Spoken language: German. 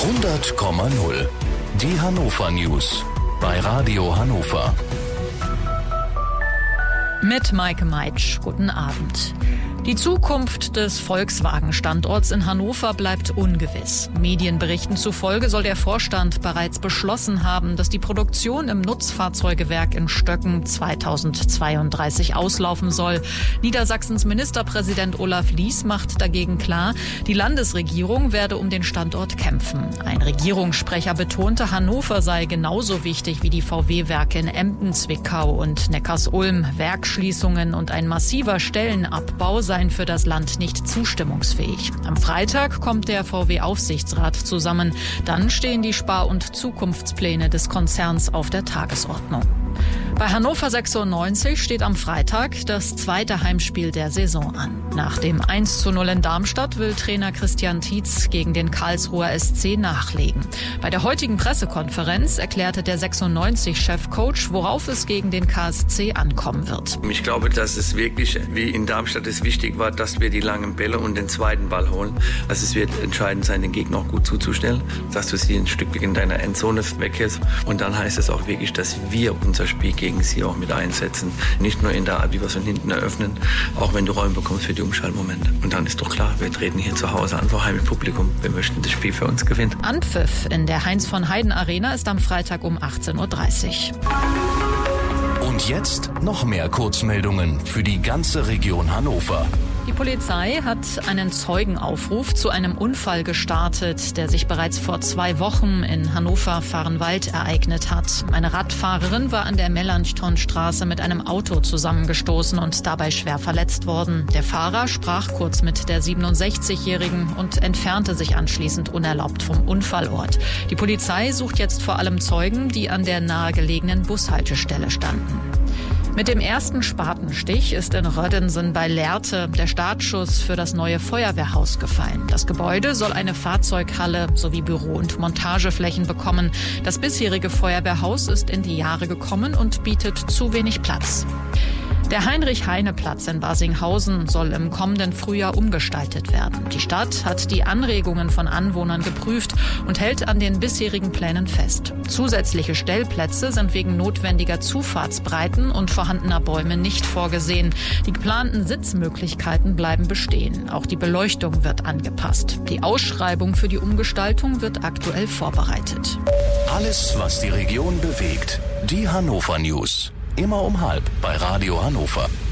100,0. Die Hannover News bei Radio Hannover. Mit Maike Meitsch. Guten Abend. Die Zukunft des Volkswagen-Standorts in Hannover bleibt ungewiss. Medienberichten zufolge soll der Vorstand bereits beschlossen haben, dass die Produktion im Nutzfahrzeugewerk in Stöcken 2032 auslaufen soll. Niedersachsens Ministerpräsident Olaf Lies macht dagegen klar, die Landesregierung werde um den Standort kämpfen. Ein Regierungssprecher betonte, Hannover sei genauso wichtig wie die VW-Werke in Emden, Zwickau und Neckarsulm. Werksschließungen und ein massiver Stellenabbau seien für das Land nicht zustimmungsfähig. Am Freitag kommt der VW-Aufsichtsrat zusammen. Dann stehen die Spar- und Zukunftspläne des Konzerns auf der Tagesordnung. Bei Hannover 96 steht am Freitag das zweite Heimspiel der Saison an. Nach dem 1:0 in Darmstadt will Trainer Christian Tietz gegen den Karlsruher SC nachlegen. Bei der heutigen Pressekonferenz erklärte der 96-Chefcoach, worauf es gegen den KSC ankommen wird. Ich glaube, dass es wirklich, wie in Darmstadt es wichtig war, dass wir die langen Bälle und den zweiten Ball holen. Also es wird entscheidend sein, den Gegner auch gut zuzustellen, dass du sie ein Stück in deiner Endzone weghältst. Und dann heißt es auch wirklich, dass wir unser Spiel gegen sie auch mit einsetzen. Nicht nur in der Art, wie wir es von hinten eröffnen, auch wenn du Räume bekommst für die Umschaltmomente. Und dann ist doch klar, wir treten hier zu Hause an vor Heimpublikum. Wir möchten das Spiel für uns gewinnen. Anpfiff in der Heinz-von-Heiden-Arena ist am Freitag um 18:30 Uhr. Und jetzt noch mehr Kurzmeldungen für die ganze Region Hannover. Die Polizei hat einen Zeugenaufruf zu einem Unfall gestartet, der sich bereits vor 2 Wochen in Hannover-Vahrenwald ereignet hat. Eine Radfahrerin war an der Melanchthonstraße mit einem Auto zusammengestoßen und dabei schwer verletzt worden. Der Fahrer sprach kurz mit der 67-Jährigen und entfernte sich anschließend unerlaubt vom Unfallort. Die Polizei sucht jetzt vor allem Zeugen, die an der nahegelegenen Bushaltestelle standen. Mit dem ersten Spatenstich ist in Röddensen bei Lehrte der Startschuss für das neue Feuerwehrhaus gefallen. Das Gebäude soll eine Fahrzeughalle sowie Büro- und Montageflächen bekommen. Das bisherige Feuerwehrhaus ist in die Jahre gekommen und bietet zu wenig Platz. Der Heinrich-Heine-Platz in Barsinghausen soll im kommenden Frühjahr umgestaltet werden. Die Stadt hat die Anregungen von Anwohnern geprüft und hält an den bisherigen Plänen fest. Zusätzliche Stellplätze sind wegen notwendiger Zufahrtsbreiten und vorhandener Bäume nicht vorgesehen. Die geplanten Sitzmöglichkeiten bleiben bestehen. Auch die Beleuchtung wird angepasst. Die Ausschreibung für die Umgestaltung wird aktuell vorbereitet. Alles, was die Region bewegt. Die Hannover News. Immer um 12:30 bei Radio Hannover.